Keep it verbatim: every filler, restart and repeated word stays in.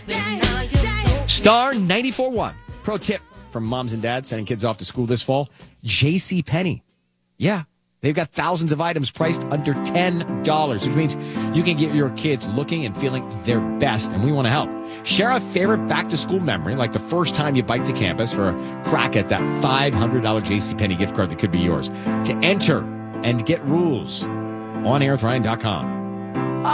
Star ninety-four point one. Pro tip from moms and dads sending kids off to school this fall. JCPenney. Yeah, they've got thousands of items priced under ten dollars, which means you can get your kids looking and feeling their best, and we want to help. Share a favorite back-to-school memory, like the first time you biked to campus, for a crack at that five hundred dollars JCPenney gift card that could be yours. To enter and get rules, on air with ryan dot com.